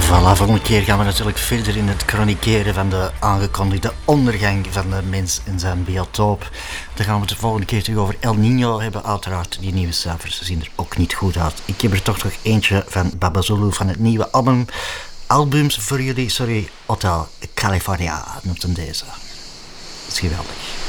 Voilà, volgende keer gaan we natuurlijk verder in het chronikeren van de aangekondigde ondergang van de mens en zijn biotoop. Dan gaan we het de volgende keer terug over El Niño hebben. Uiteraard, die nieuwe cijfers zien er ook niet goed uit. Ik heb er toch nog eentje van Baba Zulu van het nieuwe albums voor jullie. Sorry, Hotel California noemt hem deze. Dat is geweldig.